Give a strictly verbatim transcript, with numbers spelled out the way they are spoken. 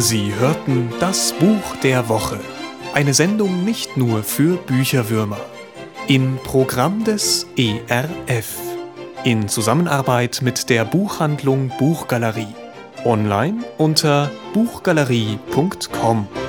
Sie hörten das Buch der Woche. Eine Sendung nicht nur für Bücherwürmer. Im Programm des E R F. In Zusammenarbeit mit der Buchhandlung Buchgalerie. Online unter buchgalerie punkt com.